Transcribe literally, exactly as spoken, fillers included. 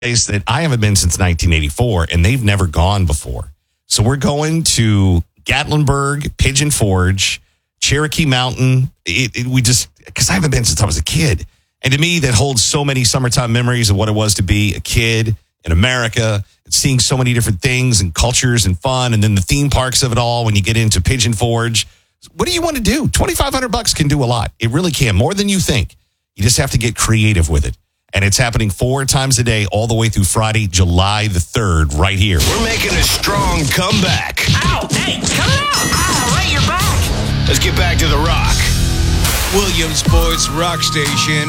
place that I haven't been since nineteen eighty-four, and they've never gone before. So we're going to Gatlinburg, Pigeon Forge, Cherokee Mountain. It, it, we just, because I haven't been since I was a kid. And to me, that holds so many summertime memories of what it was to be a kid in America, and seeing so many different things and cultures and fun, and then the theme parks of it all when you get into Pigeon Forge. What do you want to do? twenty-five hundred bucks can do a lot. It really can, more than you think. You just have to get creative with it. And it's happening four times a day all the way through Friday, July the third, right here. We're making a strong comeback. Ow, hey, come out. Ow, right, you're back. Let's get back to The Rock. Williamsport's Rock Station.